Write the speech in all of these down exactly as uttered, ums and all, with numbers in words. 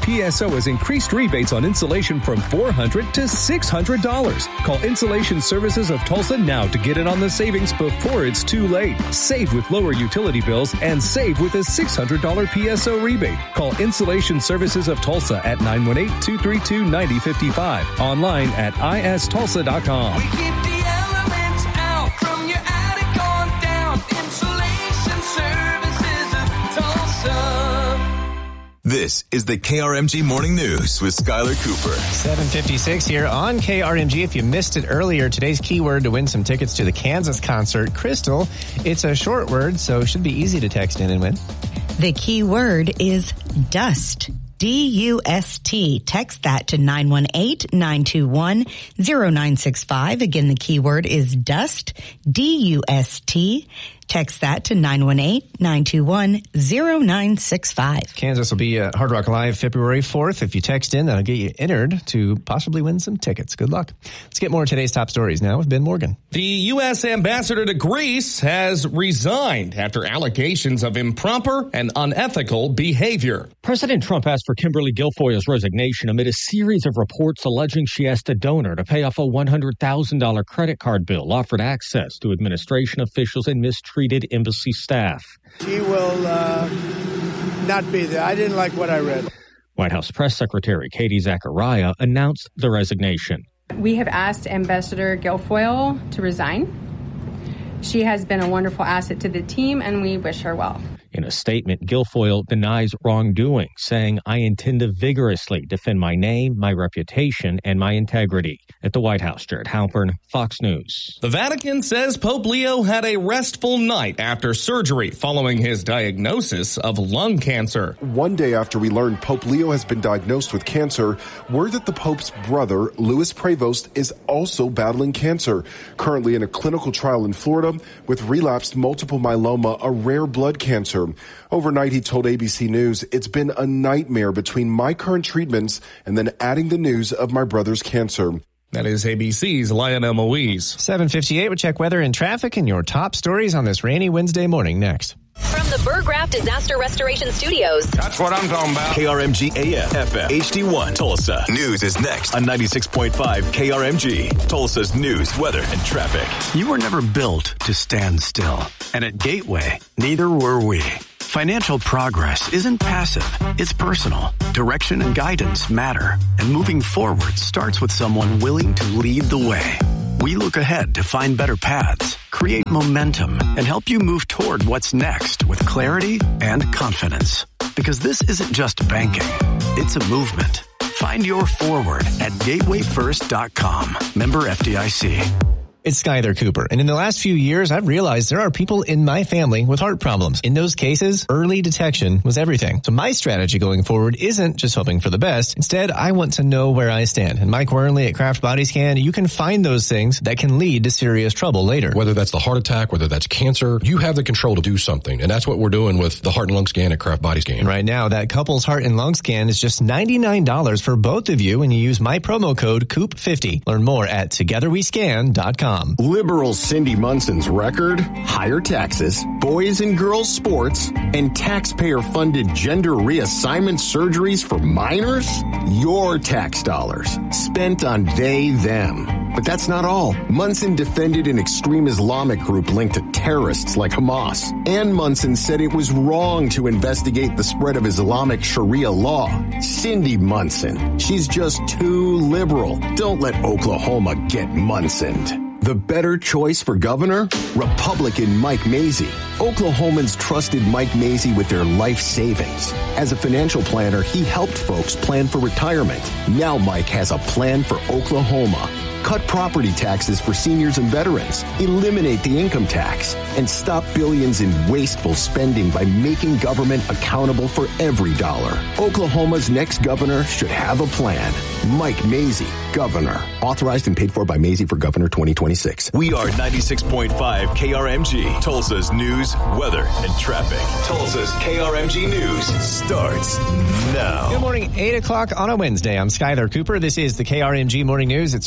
P S O has increased rebates on insulation from four hundred dollars to six hundred dollars. Call Insulation Services of Tulsa now to get in on the savings before it's too late. Save with lower utility bills and save with a six hundred dollars P S O rebate. Call Insulation Services of Tulsa at nine one eight, two three two, nine zero five five. Online at I S Tulsa dot com. We keep the elements out from your attic on down. Insulation Services of Tulsa. This is the K R M G Morning News with Skylar Cooper. seven fifty-six here on K R M G. If you missed it earlier, today's keyword to win some tickets to the Kansas concert, Crystal. It's a short word, so it should be easy to text in and win. The key word is dust. D U S T. Text that to nine one eight, nine two one, zero nine six five. Again, the keyword is dust. D U S T. Text that to nine one eight, nine two one, zero nine six five. Kansas will be at Hard Rock Live February fourth. If you text in, that'll get you entered to possibly win some tickets. Good luck. Let's get more of today's top stories now with Ben Morgan. The U S ambassador to Greece has resigned after allegations of improper and unethical behavior. President Trump asked for Kimberly Guilfoyle's resignation amid a series of reports alleging she asked a donor to pay off a one hundred thousand dollars credit card bill, offered access to administration officials, and mistreated embassy staff. She will uh, not be there. I didn't like what I read. White House Press Secretary Katie Zachariah announced the resignation. We have asked Ambassador Guilfoyle to resign. She has been a wonderful asset to the team, and we wish her well. In a statement, Guilfoyle denies wrongdoing, saying, "I intend to vigorously defend my name, my reputation, and my integrity." At the White House, Jared Halpern, Fox News. The Vatican says Pope Leo had a restful night after surgery following his diagnosis of lung cancer. One day after we learned Pope Leo has been diagnosed with cancer, word that the Pope's brother, Louis Prevost, is also battling cancer, currently in a clinical trial in Florida with relapsed multiple myeloma, a rare blood cancer. Overnight, he told A B C News, "It's been a nightmare between my current treatments and then adding the news of my brother's cancer." That is A B C's Lionel Moise. seven fifty-eight, we'll check weather and traffic and your top stories on this rainy Wednesday morning next. From the Burgraft Disaster Restoration Studios. That's what I'm talking about. K R M G A M, F M, H D one, Tulsa. News is next on ninety-six point five K R M G, Tulsa's news, weather, and traffic. You were never built to stand still. And at Gateway, neither were we. Financial progress isn't passive, it's personal. Direction and guidance matter. And moving forward starts with someone willing to lead the way. We look ahead to find better paths, create momentum, and help you move toward what's next with clarity and confidence. Because this isn't just banking, it's a movement. Find your forward at gateway first dot com. Member F D I C. It's Skylar Cooper, and in the last few years, I've realized there are people in my family with heart problems. In those cases, early detection was everything. So my strategy going forward isn't just hoping for the best. Instead, I want to know where I stand. And Mike Wernley at Kraft Body Scan, you can find those things that can lead to serious trouble later. Whether that's the heart attack, whether that's cancer, you have the control to do something. And that's what we're doing with the heart and lung scan at Kraft Body Scan. And right now, that couple's heart and lung scan is just ninety-nine dollars for both of you when you use my promo code coop fifty. Learn more at together we scan dot com. Liberal Cindy Munson's record, higher taxes, boys and girls sports, and taxpayer-funded gender reassignment surgeries for minors? Your tax dollars spent on they, them. But that's not all. Munson defended an extreme Islamic group linked to terrorists like Hamas. And Munson said it was wrong to investigate the spread of Islamic Sharia law. Cindy Munson. She's just too liberal. Don't let Oklahoma get Munsoned. The better choice for governor? Republican Mike Mazzei. Oklahomans trusted Mike Mazzei with their life savings. As a financial planner, he helped folks plan for retirement. Now Mike has a plan for Oklahoma. Cut property taxes for seniors and veterans, eliminate the income tax, and stop billions in wasteful spending by making government accountable for every dollar. Oklahoma's next governor should have a plan. Mike Mazzei, governor. Authorized and paid for by Mazzei for governor twenty twenty-six. We are ninety-six point five K R M G, Tulsa's news, weather, and traffic. Tulsa's K R M G News starts now. Good morning, eight o'clock on a Wednesday. I'm Skylar Cooper. This is the K R M G Morning News. It's rainy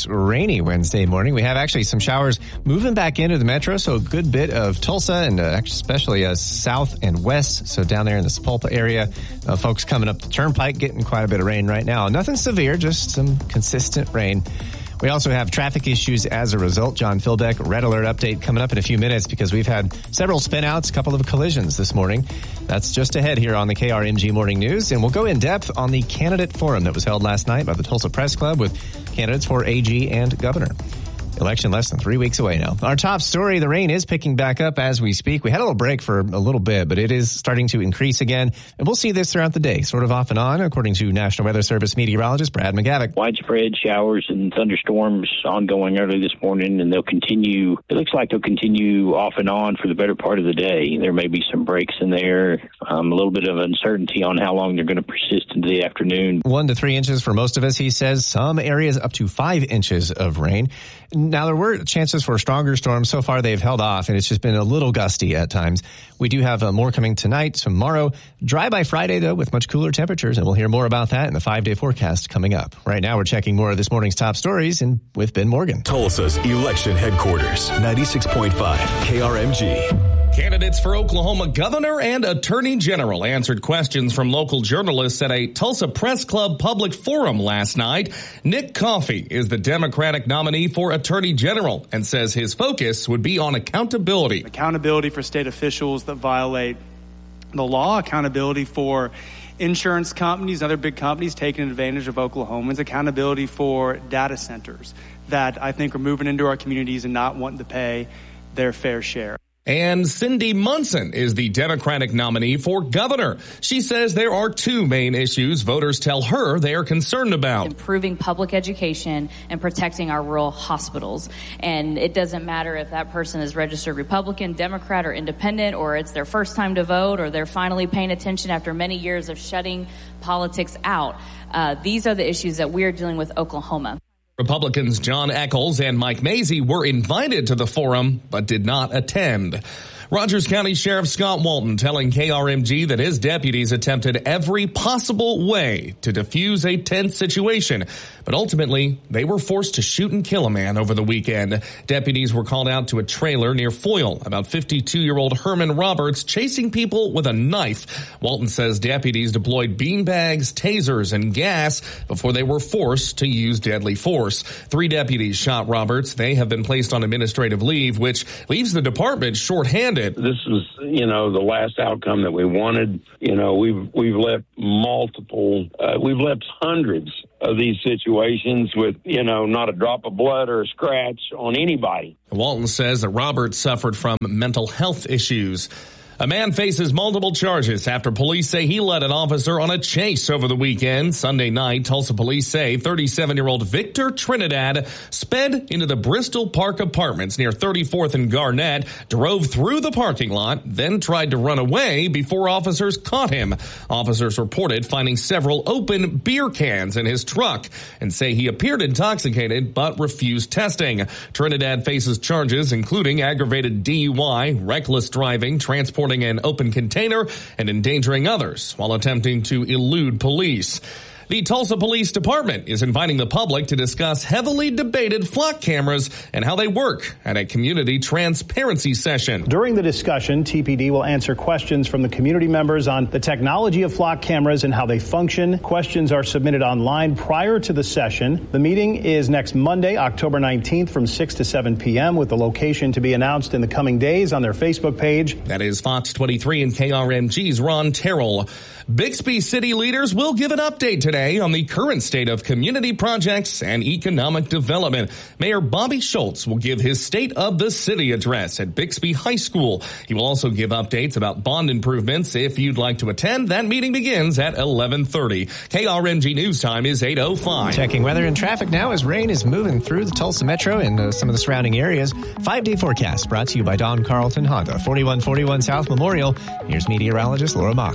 rainy Wednesday morning. We have actually some showers moving back into the metro, so a good bit of Tulsa and uh, especially uh, south and west. So down there in the Sapulpa area, uh, folks coming up the turnpike getting quite a bit of rain right now. Nothing severe, just some consistent rain. We also have traffic issues as a result. John Philbeck, red alert update coming up in a few minutes because we've had several spinouts, a couple of collisions this morning. That's just ahead here on the K R M G Morning News. And we'll go in depth on the candidate forum that was held last night by the Tulsa Press Club with candidates for A G and governor. Election less than three weeks away now. Our top story, the rain is picking back up as we speak. We had a little break for a little bit, but it is starting to increase again. And we'll see this throughout the day, sort of off and on, according to National Weather Service meteorologist Brad McGavick. Widespread showers and thunderstorms ongoing early this morning, and they'll continue. It looks like they'll continue off and on for the better part of the day. There may be some breaks in there, um, a little bit of uncertainty on how long they're going to persist into the afternoon. One to three inches for most of us, he says. Some areas up to five inches of rain. Now, there were chances for stronger storms. So far, they've held off, and it's just been a little gusty at times. We do have uh, more coming tonight, tomorrow. Dry by Friday, though, with much cooler temperatures, and we'll hear more about that in the five-day forecast coming up. Right now, we're checking more of this morning's top stories and with Ben Morgan. Tulsa's election headquarters, ninety-six point five K R M G. Candidates for Oklahoma governor and attorney general answered questions from local journalists at a Tulsa Press Club public forum last night. Nick Coffey is the Democratic nominee for attorney general and says his focus would be on accountability. Accountability for state officials that violate the law, accountability for insurance companies, other big companies taking advantage of Oklahomans, accountability for data centers that I think are moving into our communities and not wanting to pay their fair share. And Cindy Munson is the Democratic nominee for governor. She says there are two main issues voters tell her they are concerned about. Improving public education and protecting our rural hospitals. And it doesn't matter if that person is registered Republican, Democrat, or independent, or it's their first time to vote, or they're finally paying attention after many years of shutting politics out. Uh, these are the issues that we're dealing with Oklahoma. Republicans John Eccles and Mike Mazie were invited to the forum, but did not attend. Rogers County Sheriff Scott Walton telling K R M G that his deputies attempted every possible way to defuse a tense situation, but ultimately they were forced to shoot and kill a man over the weekend. Deputies were called out to a trailer near Foyle about fifty-two-year-old Herman Roberts chasing people with a knife. Walton says deputies deployed beanbags, tasers, and gas before they were forced to use deadly force. Three deputies shot Roberts. They have been placed on administrative leave, which leaves the department shorthanded. This was, you know, the last outcome that we wanted. You know, we've we've left multiple, uh, we've left hundreds of these situations with, you know, not a drop of blood or a scratch on anybody. Walton says that Roberts suffered from mental health issues. A man faces multiple charges after police say he led an officer on a chase over the weekend. Sunday night, Tulsa police say thirty-seven-year-old Victor Trinidad sped into the Bristol Park Apartments near thirty-fourth and Garnett, drove through the parking lot, then tried to run away before officers caught him. Officers reported finding several open beer cans in his truck and say he appeared intoxicated but refused testing. Trinidad faces charges including aggravated D U I, reckless driving, transporting an open container, and endangering others while attempting to elude police. The Tulsa Police Department is inviting the public to discuss heavily debated flock cameras and how they work at a community transparency session. During the discussion, T P D will answer questions from the community members on the technology of flock cameras and how they function. Questions are submitted online prior to the session. The meeting is next Monday, October nineteenth from six to seven p.m. with the location to be announced in the coming days on their Facebook page. That is Fox twenty-three and K R M G's Ron Terrell. Bixby city leaders will give an update today on the current state of community projects and economic development. Mayor Bobby Schultz will give his State of the City address at Bixby High School. He will also give updates about bond improvements. If you'd like to attend, that meeting begins at eleven thirty. K R M G News Time is eight oh five. Checking weather and traffic now as rain is moving through the Tulsa Metro and uh, some of the surrounding areas. Five-day forecast brought to you by Don Carlton Honda, forty-one forty-one South Memorial. Here's meteorologist Laura Mock.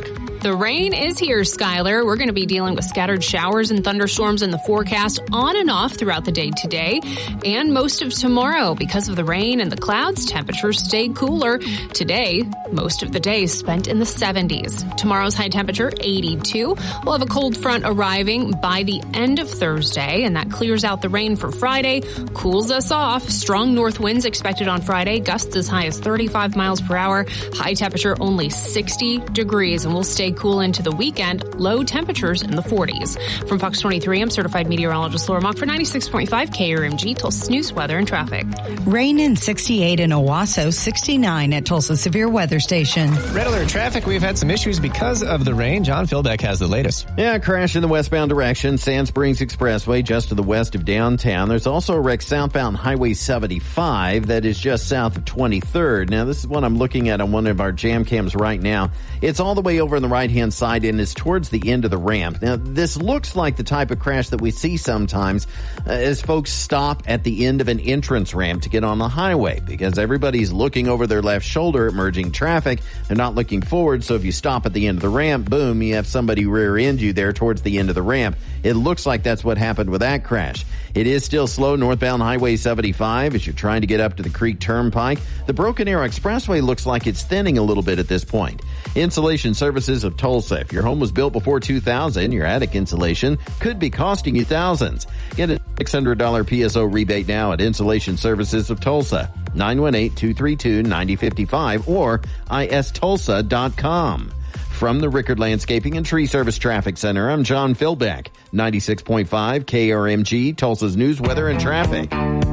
The rain is here, Skylar. We're going to be dealing with scattered showers and thunderstorms in the forecast on and off throughout the day today and most of tomorrow. Because of the rain and the clouds, temperatures stay cooler. Today, most of the day is spent in the seventies. Tomorrow's high temperature, eighty-two. We'll have a cold front arriving by the end of Thursday, and that clears out the rain for Friday, cools us off. Strong north winds expected on Friday, gusts as high as thirty-five miles per hour. High temperature only sixty degrees, and we'll stay cool into the weekend. Low temperatures in the forties. From Fox twenty-three, I'm certified meteorologist Laura Mock for ninety-six point five K R M G, Tulsa News, weather and traffic. Rain in sixty-eight in Owasso, sixty-nine at Tulsa Severe Weather Station. Red alert traffic. We've had some issues because of the rain. John Philbeck has the latest. Yeah, crash in the westbound direction, Sand Springs Expressway, just to the west of downtown. There's also a wreck southbound Highway seventy-five that is just south of twenty-third. Now, this is what I'm looking at on one of our jam cams right now. It's all the way over on the right-hand side and is towards the end of the ramp. Now, this looks like the type of crash that we see sometimes uh, as folks stop at the end of an entrance ramp to get on the highway because everybody's looking over their left shoulder at merging traffic. They're not looking forward, so if you stop at the end of the ramp, boom, you have somebody rear-end you there towards the end of the ramp. It looks like that's what happened with that crash. It is still slow northbound Highway seventy-five as you're trying to get up to the Creek Turnpike. The Broken Arrow Expressway looks like it's thinning a little bit at this point. Insulation Services of Tulsa. If your home was built before two thousand, your attic insulation could be costing you thousands. Get a six hundred dollars P S O rebate now at Insulation Services of Tulsa. nine one eight, two three two, nine zero five five or I S tulsa dot com. From the Rickard Landscaping and Tree Service Traffic Center, I'm John Philbeck, ninety-six point five K R M G, Tulsa's news, weather, and traffic.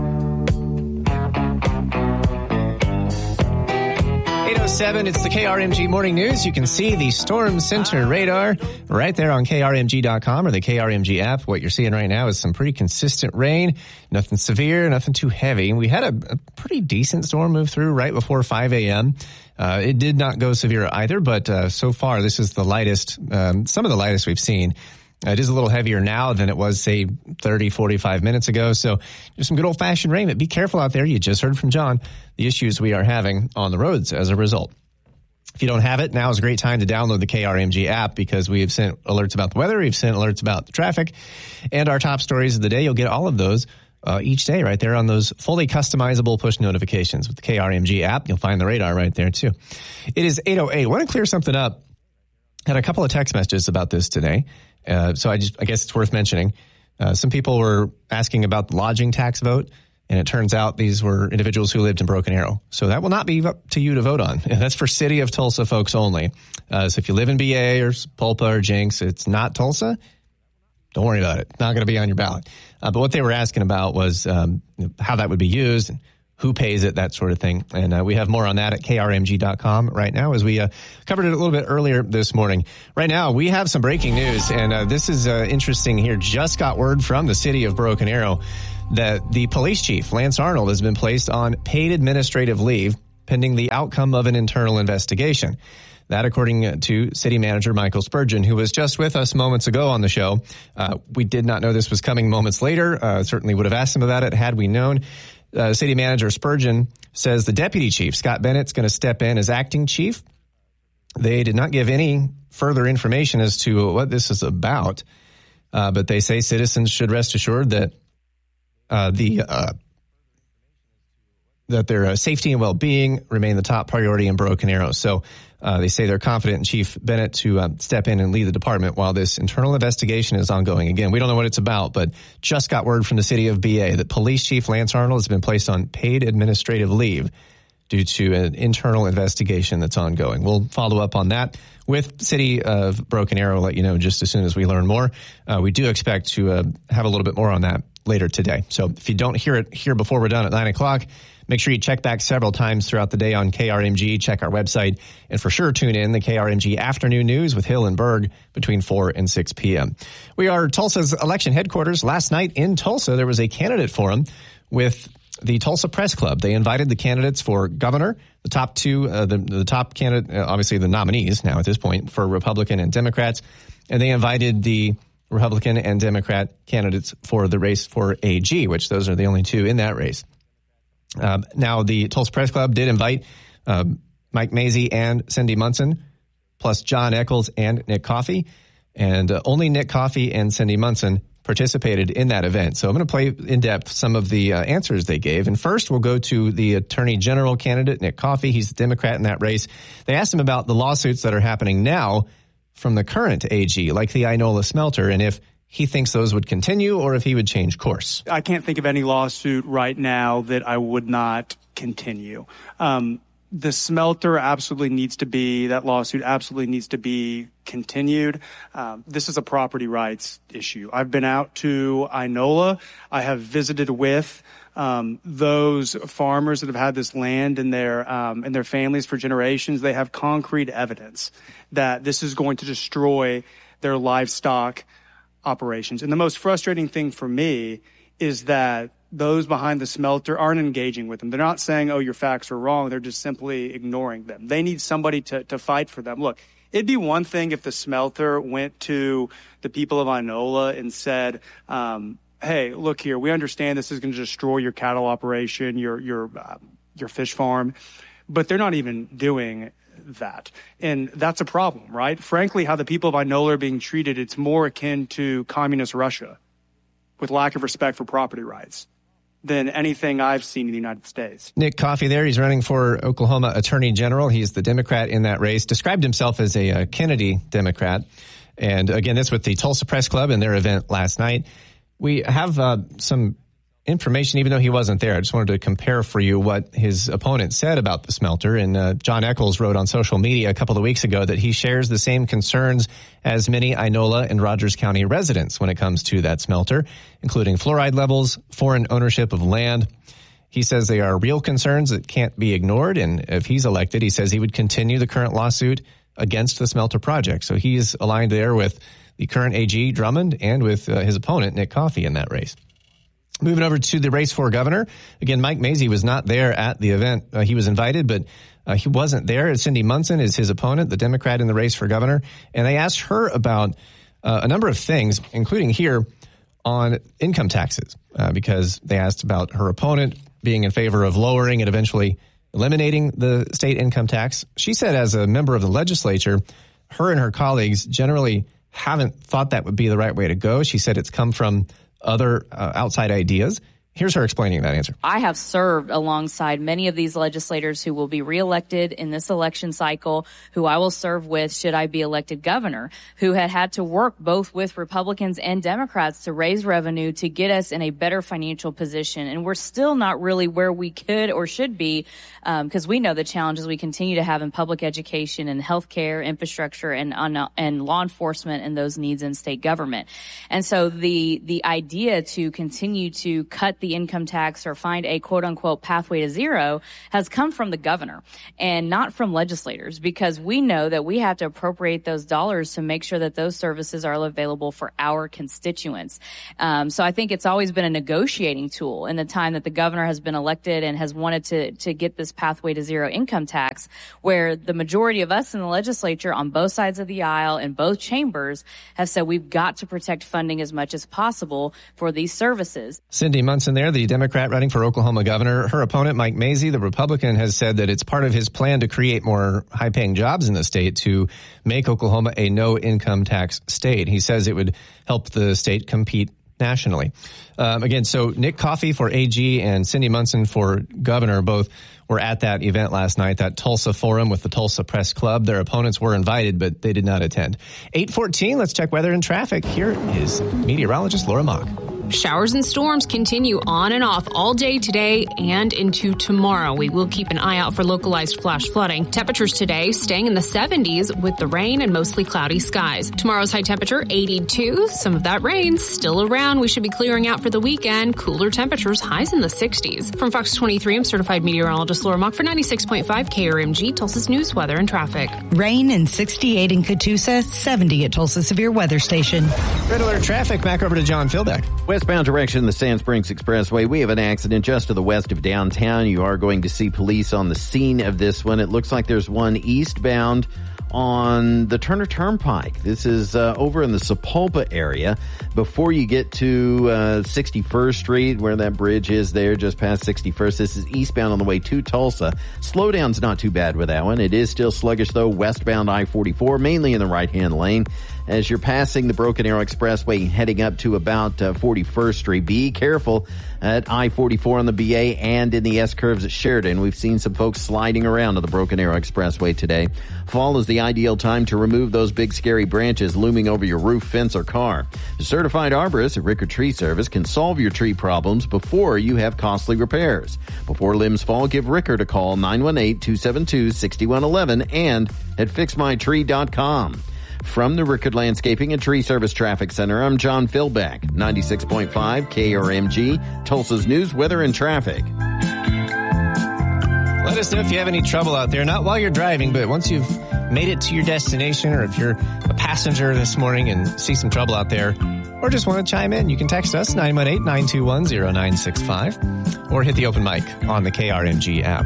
eight oh seven, it's the K R M G Morning News. You can see the Storm Center radar right there on K R M G dot com or the K R M G app. What you're seeing right now is some pretty consistent rain, nothing severe, nothing too heavy. We had a, a pretty decent storm move through right before five a.m. Uh, it did not go severe either, but uh, so far this is the lightest, um, some of the lightest we've seen. Uh, it is a little heavier now than it was, say, thirty, forty-five minutes ago. So just some good old-fashioned rain, but be careful out there. You just heard from John the issues we are having on the roads as a result. If you don't have it, now is a great time to download the K R M G app because we have sent alerts about the weather, we've sent alerts about the traffic, and our top stories of the day. You'll get all of those uh, each day right there on those fully customizable push notifications with the K R M G app. You'll find the radar right there, too. It is eight oh eight. I want to clear something up. Had a couple of text messages about this today. Uh, so I just, I guess it's worth mentioning. Uh, some people were asking about the lodging tax vote, and it turns out these were individuals who lived in Broken Arrow. So that will not be up to you to vote on. That's for City of Tulsa folks only. Uh, so if you live in B A or Pulpa or Jenks, it's not Tulsa. Don't worry about it. It's not going to be on your ballot. Uh, but what they were asking about was um, how that would be used and who pays it, that sort of thing. And uh, we have more on that at K R M G dot com right now as we uh, covered it a little bit earlier this morning. Right now, we have some breaking news, and uh, this is uh, interesting here. Just got word from the city of Broken Arrow that the police chief, Lance Arnold, has been placed on paid administrative leave pending the outcome of an internal investigation. That, according to city manager Michael Spurgeon, who was just with us moments ago on the show. Uh, we did not know this was coming moments later. Uh, certainly would have asked him about it had we known. Uh, city manager Spurgeon says the deputy chief, Scott Bennett's going to step in as acting chief. They did not give any further information as to what this is about, uh, but they say citizens should rest assured that uh, the uh, that their uh, safety and well-being remain the top priority in Broken Arrow. So uh, they say they're confident in Chief Bennett to uh, step in and lead the department while this internal investigation is ongoing. Again, we don't know what it's about, but just got word from the city of B A that Police Chief Lance Arnold has been placed on paid administrative leave due to an internal investigation that's ongoing. We'll follow up on that with the city of Broken Arrow. I'll let you know just as soon as we learn more. Uh, we do expect to uh, have a little bit more on that later today. So if you don't hear it here before we're done at nine o'clock, make sure you check back several times throughout the day on K R M G. Check our website, and for sure tune in the K R M G Afternoon News with Hill and Berg between four and six p.m. We are Tulsa's election headquarters. Last night in Tulsa, there was a candidate forum with the Tulsa Press Club. They invited the candidates for governor, the top two, uh, the, the top candidate, uh, obviously the nominees now at this point for Republican and Democrats, and they invited the Republican and Democrat candidates for the race for A G, which those are the only two in that race. Um, now, the Tulsa Press Club did invite um, Mike Mazzei and Cindy Munson plus John Eccles and Nick Coffey. And uh, only Nick Coffey and Cindy Munson participated in that event. So I'm going to play in depth some of the uh, answers they gave. And first, we'll go to the Attorney General candidate, Nick Coffey. He's the Democrat in that race. They asked him about the lawsuits that are happening now from the current A G, like the Inola smelter, and if he thinks those would continue or if he would change course. I can't think of any lawsuit right now that I would not continue. Um, the smelter absolutely needs to be, that lawsuit absolutely needs to be continued. Um, this is a property rights issue. I've been out to Inola. I have visited with um, those farmers that have had this land in their, um, in their families for generations. They have concrete evidence that this is going to destroy their livestock operations. And the most frustrating thing for me is that those behind the smelter aren't engaging with them. They're not saying, oh, your facts are wrong. They're just simply ignoring them. They need somebody to, to fight for them. Look, it'd be one thing if the smelter went to the people of Inola and said, um, hey, look here, we understand this is going to destroy your cattle operation, your, your, uh, your fish farm, but they're not even doing that. And that's a problem, right? Frankly, how the people of Inola are being treated, it's more akin to communist Russia with lack of respect for property rights than anything I've seen in the United States. Nick Coffey there, he's running for Oklahoma Attorney General. He's the Democrat in that race, described himself as a, a Kennedy Democrat. And again, this with the Tulsa Press Club and their event last night. We have uh, some information, even though he wasn't there. I just wanted to compare for you what his opponent said about the smelter. And uh, John Eccles wrote on social media a couple of weeks ago that he shares the same concerns as many Inola and Rogers County residents when it comes to that smelter, including fluoride levels, foreign ownership of land. He says they are real concerns that can't be ignored. And if he's elected, he says he would continue the current lawsuit against the smelter project. So he's aligned there with the current A G, Drummond, and with uh, his opponent, Nick Coffey, in that race. Moving over to the race for governor. Again, Mike Mazzei was not there at the event. Uh, he was invited, but uh, he wasn't there. Cindy Munson is his opponent, the Democrat in the race for governor. And they asked her about uh, a number of things, including here on income taxes, uh, because they asked about her opponent being in favor of lowering and eventually eliminating the state income tax. She said as a member of the legislature, her and her colleagues generally haven't thought that would be the right way to go. She said it's come from other uh, outside ideas. Here's her explaining that answer. I have served alongside many of these legislators who will be reelected in this election cycle, who I will serve with should I be elected governor, who had had to work both with Republicans and Democrats to raise revenue to get us in a better financial position. And we're still not really where we could or should be, because um, we know the challenges we continue to have in public education and healthcare, infrastructure, and uh, and law enforcement and those needs in state government. And so the the idea to continue to cut the income tax or find a quote unquote pathway to zero has come from the governor and not from legislators, because we know that we have to appropriate those dollars to make sure that those services are available for our constituents. Um, so I think it's always been a negotiating tool in the time that the governor has been elected and has wanted to, to get this pathway to zero income tax, where the majority of us in the legislature on both sides of the aisle in both chambers have said we've got to protect funding as much as possible for these services. Cindy Munson there, the Democrat running for Oklahoma governor. Her opponent, Mike Mazzei, the Republican, has said that it's part of his plan to create more high-paying jobs in the state to make Oklahoma a no-income tax state. He says it would help the state compete nationally. Um, again, so Nick Coffey for A G and Cindy Munson for governor both were at that event last night, that Tulsa Forum with the Tulsa Press Club. Their opponents were invited, but they did not attend. eight fourteen, let's check weather and traffic. Here is meteorologist Laura Mock. Showers and storms continue on and off all day today and into tomorrow. We will keep an eye out for localized flash flooding. Temperatures today staying in the seventies with the rain and mostly cloudy skies. Tomorrow's high temperature, eighty-two. Some of that rain still around. We should be clearing out for the weekend. Cooler temperatures, highs in the sixties. From Fox twenty-three, I'm certified meteorologist Laura Mock for ninety-six point five K R M G, Tulsa's news, weather, and traffic. Rain and sixty-eight in Catoosa, seventy at Tulsa Severe Weather Station. Red alert traffic. Back over to John Fildak. Westbound direction, the Sand Springs Expressway. We have an accident just to the west of downtown. You are going to see police on the scene of this one. It looks like there's one eastbound on the Turner Turnpike. This is uh, over in the Sapulpa area before you get to uh, sixty-first Street, where that bridge is there just past sixty-first. This is eastbound on the way to Tulsa. Slowdown's not too bad with that one. It is still sluggish, though, westbound I forty-four, mainly in the right-hand lane. As you're passing the Broken Arrow Expressway heading up to about uh, forty-first Street, be careful at I forty-four on the B A and in the S-curves at Sheridan. We've seen some folks sliding around on the Broken Arrow Expressway today. Fall is the ideal time to remove those big scary branches looming over your roof, fence, or car. The certified arborist at Rickard Tree Service can solve your tree problems before you have costly repairs. Before limbs fall, give Rickard a call, nine one eight, two seven two, six one one one, and at fix my tree dot com. From the Rickard Landscaping and Tree Service Traffic Center, I'm John Philbeck, ninety-six point five K R M G, Tulsa's news, weather, and traffic. Let us know if you have any trouble out there, not while you're driving, but once you've made it to your destination, or if you're a passenger this morning and see some trouble out there, or just want to chime in, you can text us, nine one eight, nine two one, zero nine six five, or hit the open mic on the K R M G app.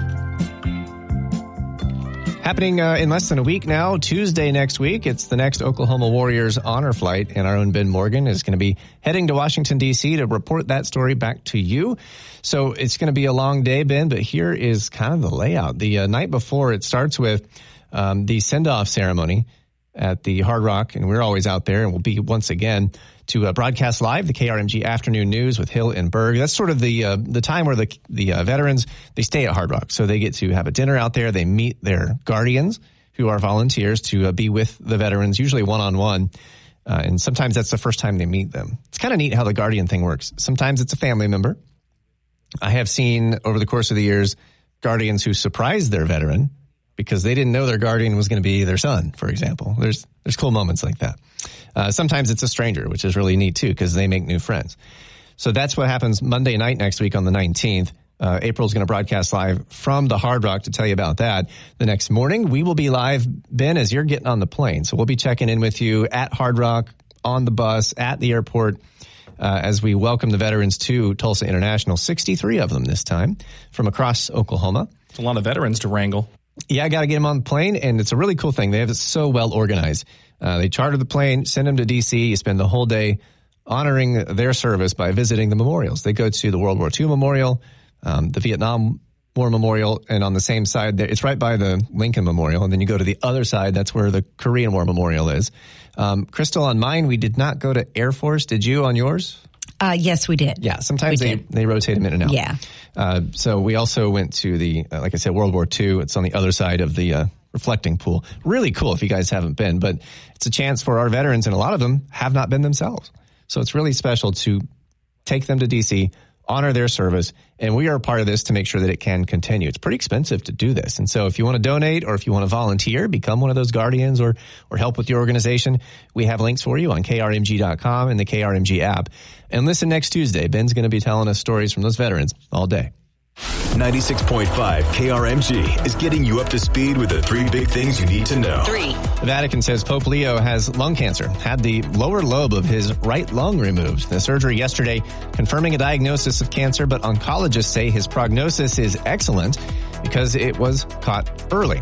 Happening uh, in less than a week now, Tuesday next week, it's the next Oklahoma Warriors honor flight, and our own Ben Morgan is going to be heading to Washington, D C to report that story back to you. So it's going to be a long day, Ben, but here is kind of the layout. The uh, night before, it starts with um, the send-off ceremony at the Hard Rock, and we're always out there, and we'll be once again to uh, broadcast live the K R M G Afternoon News with Hill and Berg. That's sort of the uh, the time where the the uh, veterans, they stay at Hard Rock. So they get to have a dinner out there. They meet their guardians, who are volunteers, to uh, be with the veterans, usually one-on-one. Uh, and sometimes that's the first time they meet them. It's kind of neat how the guardian thing works. Sometimes it's a family member. I have seen over the course of the years guardians who surprise their veteran because they didn't know their guardian was going to be their son, for example. There's there's cool moments like that. Uh, sometimes it's a stranger, which is really neat, too, because they make new friends. So that's what happens Monday night next week on the nineteenth. Uh, April's going to broadcast live from the Hard Rock to tell you about that. The next morning, we will be live, Ben, as you're getting on the plane. So we'll be checking in with you at Hard Rock, on the bus, at the airport, uh, as we welcome the veterans to Tulsa International, sixty-three of them this time, from across Oklahoma. It's a lot of veterans to wrangle. Yeah, I got to get them on the plane, and it's a really cool thing. They have it so well organized. Uh, they charter the plane, send them to D C. You spend the whole day honoring their service by visiting the memorials. They go to the World War Two Memorial, um, the Vietnam War Memorial, and on the same side, there, it's right by the Lincoln Memorial, and then you go to the other side. That's where the Korean War Memorial is. Um, Crystal, on mine, we did not go to Air Force. Did you on yours? Uh, yes, we did. Yeah, sometimes we they, did. they rotate them in and out. Yeah. Uh, so we also went to the, uh, like I said, World War Two. It's on the other side of the uh, reflecting pool. Really cool if you guys haven't been, but it's a chance for our veterans, and a lot of them have not been themselves. So it's really special to take them to D C, honor their service, and we are a part of this to make sure that it can continue. It's pretty expensive to do this. And so if you want to donate or if you want to volunteer, become one of those guardians or or help with your organization, we have links for you on K R M G dot com and the K R M G app. And listen next Tuesday. Ben's going to be telling us stories from those veterans all day. ninety-six point five K R M G is getting you up to speed with the three big things you need to know. Three. The Vatican says Pope Leo has lung cancer, had the lower lobe of his right lung removed. The surgery yesterday confirming a diagnosis of cancer, but oncologists say his prognosis is excellent because it was caught early.